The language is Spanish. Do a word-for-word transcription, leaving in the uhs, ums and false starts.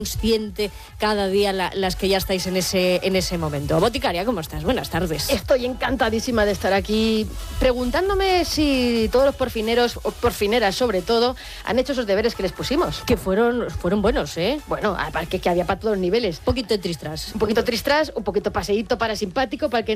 consciente cada día la, las que ya estáis en ese en ese momento. Boticaria, ¿cómo estás? Buenas tardes. Estoy encantadísima de estar aquí, preguntándome si todos los porfineros, o porfineras sobre todo, han hecho esos deberes que les pusimos. Que fueron fueron buenos, ¿eh? Bueno, que, que había para todos los niveles. Un poquito de tristras. Un poquito tristras, un poquito paseíto para simpático, para el que